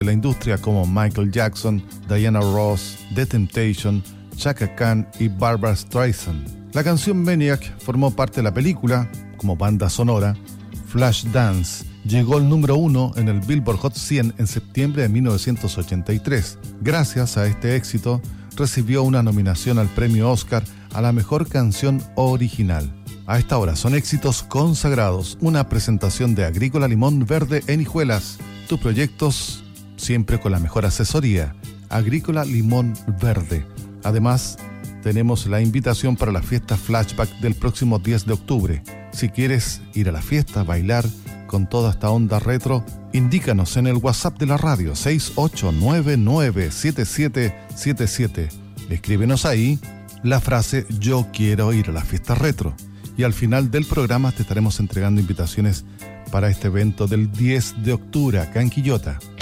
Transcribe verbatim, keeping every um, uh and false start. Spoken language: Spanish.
de la industria como Michael Jackson, Diana Ross, The Temptation, Chaka Khan y Barbra Streisand. La canción Maniac formó parte de la película como banda sonora. Flashdance llegó al número uno en el Billboard Hot cien en septiembre de mil novecientos ochenta y tres. Gracias a este éxito, recibió una nominación al premio Oscar a la mejor canción original. A esta hora son éxitos consagrados, una presentación de Agrícola Limón Verde en Hijuelas. Tus proyectos siempre con la mejor asesoría. Agrícola Limón Verde. Además, tenemos la invitación para la fiesta Flashback del próximo diez de octubre. Si quieres ir a la fiesta, bailar con toda esta onda retro, indícanos en el WhatsApp de la radio seis ocho nueve nueve siete siete siete siete. Escríbenos ahí la frase "Yo quiero ir a la fiesta retro". Y al final del programa te estaremos entregando invitaciones para este evento del diez de octubre acá en Quillota.